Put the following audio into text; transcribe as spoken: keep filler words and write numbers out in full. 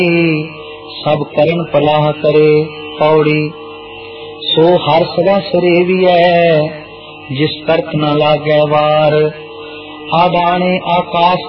सब करन पलाह करे। पौड़ी सो हर सदा सरेवियै जिस करत न लागे वार। आडाने आकाश